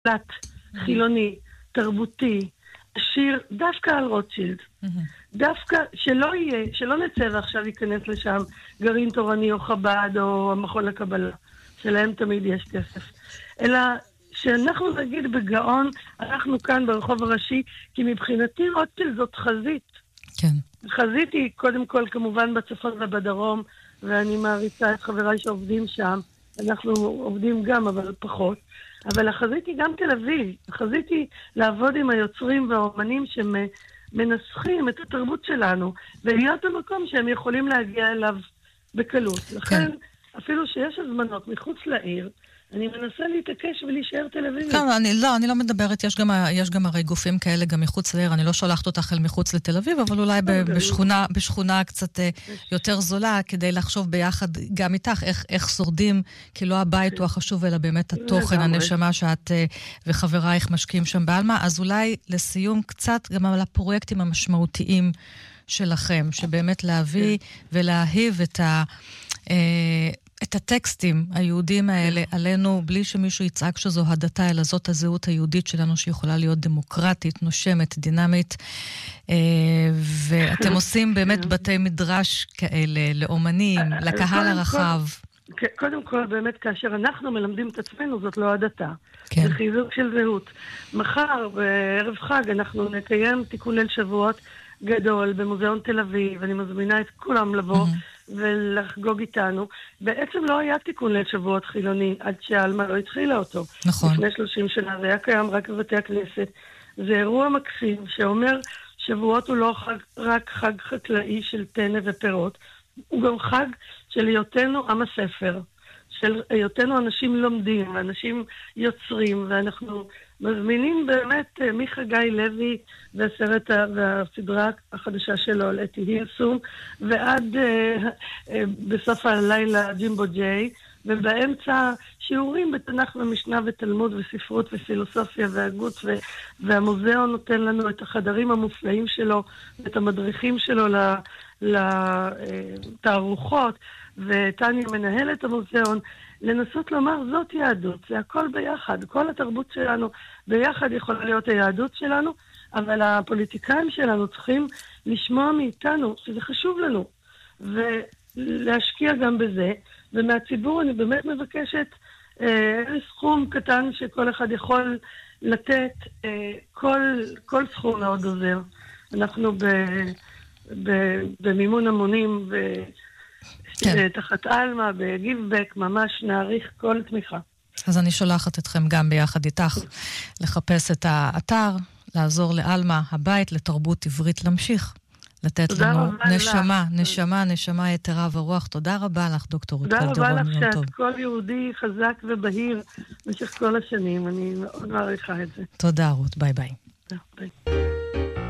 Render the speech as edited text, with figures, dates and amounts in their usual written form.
פלט, חילוני, תרבותי, שיר דווקא על רוטשילד. דווקא שלא נצא ועכשיו ייכנס לשם גרעין תורני או חב"ד או המכון לקבלה, שלהם תמיד יש כסף. אלא שאנחנו נגיד בגאון, אנחנו כאן ברחוב הראשי, כי מבחינתי רוטשילד זאת חזית. כן. חזית היא קודם כל כמובן בצפון ובדרום, ואני מעריצה את חבריי שעובדים שם. אנחנו עובדים גם, אבל פחות. אבל החזית היא גם תל אביב. החזית היא לעבוד עם היוצרים והאומנים שמנסחים את התרבות שלנו, ולהיות במקום שהם יכולים להגיע אליו בקלות. לכן, אפילו שיש הזמנות מחוץ לעיר, אני מנסה להתעקש ולהישאר תל אביב. כן, אני לא מדברת, יש גם הרי גופים כאלה גם מחוץ לעיר, אני לא שולחת אותך אל מחוץ לתל אביב, אבל אולי בשכונה קצת יותר זולה, כדי לחשוב ביחד גם איתך, איך שורדים, כי לא הבית הוא החשוב, אלא באמת התוכן, הנשמה שאת וחברייך משקיעים שם באלמה, אז אולי לסיום קצת גם על הפרויקטים המשמעותיים שלכם, שבאמת להביא ולהאהיב את הטקסטים היהודים האלה עלינו, בלי שמישהו יצעק שזו הדתה, אלא זאת הזהות היהודית שלנו שיכולה להיות דמוקרטית, נושמת, דינמית. ואתם עושים באמת בתי מדרש כאלה, לאומנים, לקהל הרחב. קודם כל, באמת, כאשר אנחנו מלמדים את עצמנו, זאת לא הדתה. זה חיזוק של זהות. מחר, בערב חג, אנחנו נקיים תיקון ליל שבועות גדול במוזיאון תל אביב, ואני מזמינה את כולם לבוא ולחגוג איתנו. בעצם לא היה תיקון ליל שבועות חילוני עד שהאלמה לא התחילה אותו. נכון. לפני 30 שנה, זה היה קיים רק בבתי הכנסת. זה אירוע מקסים שאומר שבועות הוא לא רק חג חקלאי של טנא ופירות, הוא גם חג של היותנו עם הספר, של היותנו אנשים לומדים, אנשים יוצרים, ואנחנו מזמינים באמת מחגי לוי והסדרה החדשה שלו על אתי הילסום, ועד בסוף הלילה ג'ימבו ג'יי, ובאמצע שיעורים בתנ"ך ומשנה ותלמוד וספרות ופילוסופיה והגות, והמוזיאון נותן לנו את החדרים המופלאים שלו, ואת המדריכים שלו לתערוכות, וטניה מנהל את המוזיאון, לנסות לומר זאת יהדות, זה הכל ביחד, כל התרבות שלנו ביחד יכולה להיות היהדות שלנו, אבל הפוליטיקאים שלנו צריכים לשמוע מאיתנו שזה חשוב לנו, ולהשקיע גם בזה, ומהציבור אני באמת מבקשת סכום קטן שכל אחד יכול לתת, כל סכום מאוד עוזר. אנחנו במימון המונים תחת אלמה, בגיבבק, ממש נעריך כל תמיכה. אז אני שולחת אתכם גם ביחד איתך לחפש את האתר, לעזור לאלמה, הבית לתרבות עברית, להמשיך לתת לנו נשמה יתרה ורוח. תודה רבה לך, דוקטור רות קלדרון. תודה רבה לך שאת כל יהודי חזק ובהיר במשך כל השנים. אני מאוד מעריכה את זה. תודה רות, ביי ביי. ביי.